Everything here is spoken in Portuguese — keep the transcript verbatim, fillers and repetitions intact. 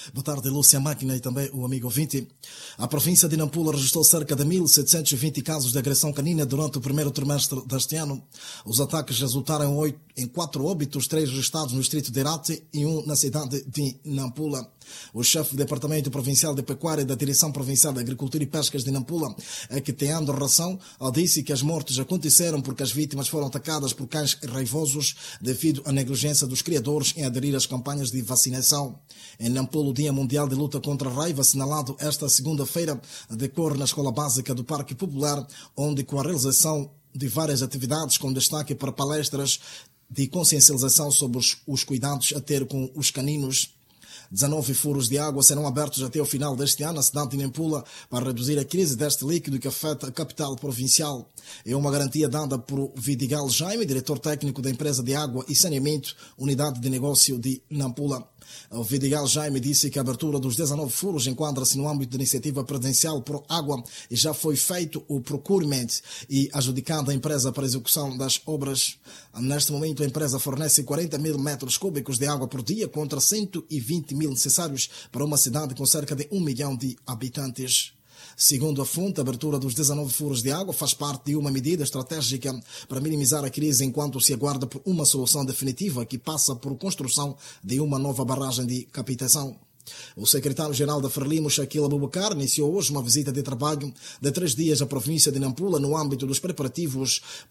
Boa tarde, Lúcia Máquina e também o amigo ouvinte. A província de Nampula registrou cerca de mil setecentos e vinte casos de agressão canina durante o primeiro trimestre deste ano. Os ataques resultaram em quatro óbitos, três registrados no distrito de Irate e um na cidade de Nampula. O chefe do Departamento Provincial de Pecuária e da Direção Provincial de Agricultura e Pescas de Nampula, Equiteando Ração, disse que as mortes aconteceram porque as vítimas foram atacadas por cães raivosos devido à negligência dos criadores em aderir às campanhas de vacinação. Em Nampula, o Dia Mundial de Luta contra a Raiva, assinalado esta segunda-feira, decorre na Escola Básica do Parque Popular, onde com a realização de várias atividades com destaque para palestras de consciencialização sobre os, os cuidados a ter com os caninos. dezanove furos de água serão abertos até o final deste ano na cidade de Nampula para reduzir a crise deste líquido que afeta a capital provincial. É uma garantia dada por Vidigal Jaime, diretor técnico da empresa de água e saneamento, unidade de negócio de Nampula. O Vidigal Jaime disse que a abertura dos dezanove furos enquadra-se no âmbito da iniciativa presidencial Pro Água e já foi feito o procurement e adjudicada a empresa para a execução das obras. Neste momento, a empresa fornece quarenta mil metros cúbicos de água por dia contra cento e vinte mil necessários para uma cidade com cerca de um milhão de habitantes. Segundo a fonte, a abertura dos dezanove furos de água faz parte de uma medida estratégica para minimizar a crise enquanto se aguarda por uma solução definitiva que passa por construção de uma nova barragem de captação. O secretário-geral da Frelimo, Shaquille Abubakar, iniciou hoje uma visita de trabalho de três dias à província de Nampula no âmbito dos preparativos